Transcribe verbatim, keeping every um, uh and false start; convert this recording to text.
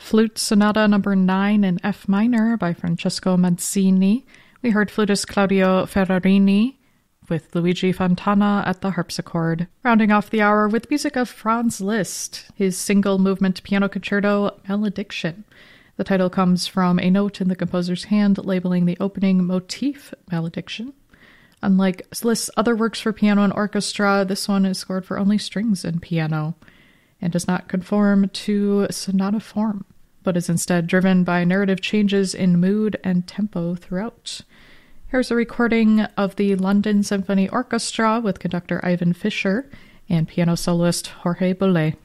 Flute Sonata number nine in F minor by Francesco Mazzini. We heard flutist Claudio Ferrarini with Luigi Fontana at the harpsichord. Rounding off the hour with music of Franz Liszt, his single movement piano concerto Malediction. The title comes from a note in the composer's hand labeling the opening motif Malediction. Unlike Liszt's other works for piano and orchestra, this one is scored for only strings and piano, and does not conform to sonata form, but is instead driven by narrative changes in mood and tempo throughout. Here's a recording of the London Symphony Orchestra with conductor Ivan Fischer and piano soloist Jorge Boulez.